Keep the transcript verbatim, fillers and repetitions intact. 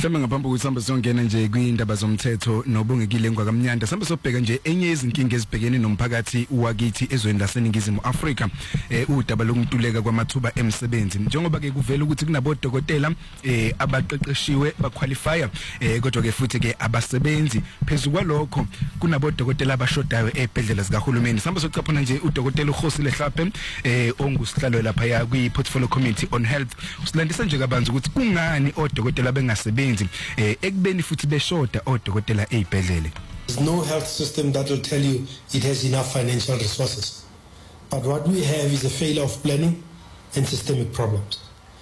Mhlawumbe ngaphambi kokuthi sambe songena nje kwindaba zomthetho nobungekile ngwakamnyanda sambe sobheka nje enye izinkinga ezibhekene nomphakathi wakithi ezweni laseningizimu Afrika eh udaba lokuntuleka kwamathuba emsebenzi njengoba ke kuvela ukuthi kunabodokotela eh abaqeqeshiwe baqualify eh kodwa ke futhi ke abasebenzi phezulu kwalokho kunabodokotela abashodayo ezibhedlela zikahulumeni sambe sochaphana nje udokotela uHosile Hlaphe eh ongusihlalo lapha ya kwi portfolio committee on health usilandisa nje kabanzi ukuthi kungani odokotela bengasebenzi eh ekubeni futhi beshoda odokotela ezibhedlela. There's no health system that will tell you it has enough financial resources, but what we have is a failure of planning and systemic problems.